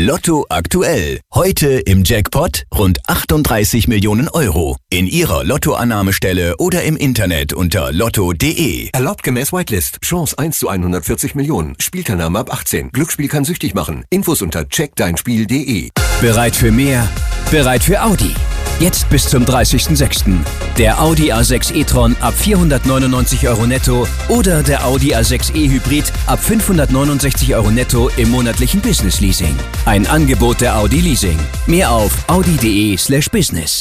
Lotto aktuell. Heute im Jackpot rund 38 Millionen Euro. In Ihrer Lottoannahmestelle oder im Internet unter lotto.de. Erlaubt gemäß Whitelist. Chance 1 zu 140 Millionen. Spielteilnahme ab 18. Glücksspiel kann süchtig machen. Infos unter checkdeinspiel.de. Bereit für mehr? Bereit für Audi. Jetzt bis zum 30.06. Der Audi A6 e-tron ab 499 € netto oder der Audi A6 e-Hybrid ab 569 € netto im monatlichen Business Leasing. Ein Angebot der Audi Leasing. Mehr auf audi.de/business.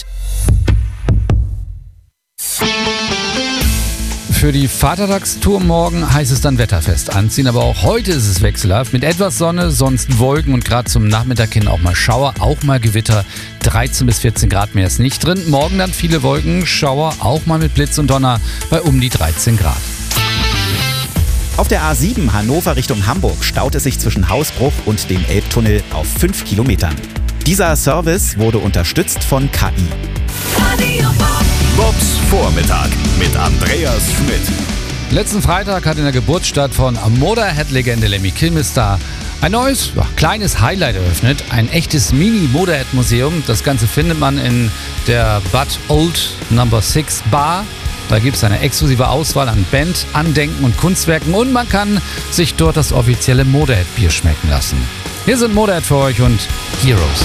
Für die Vatertagstour morgen heißt es dann wetterfest anziehen, aber auch heute ist es wechselhaft mit etwas Sonne, sonst Wolken und gerade zum Nachmittag hin auch mal Schauer, auch mal Gewitter. 13 bis 14 Grad mehr ist nicht drin. Morgen dann viele Wolken, Schauer, auch mal mit Blitz und Donner bei um die 13 Grad. Auf der A7 Hannover Richtung Hamburg staut es sich zwischen Hausbruch und dem Elbtunnel auf 5 Kilometern. Dieser Service wurde unterstützt von KI. Bobs Vormittag mit Andreas Schmidt. Letzten Freitag hat in der Geburtsstadt von Motorhead-Legende Lemmy Kilmister ein neues, kleines Highlight eröffnet. Ein echtes Mini-Motorhead-Museum. Das Ganze findet man in der Bud Old No. 6 Bar. Da gibt es eine exklusive Auswahl an Band, Andenken und Kunstwerken und man kann sich dort das offizielle Motorhead-Bier schmecken lassen. Hier sind Motorhead für euch und Heroes.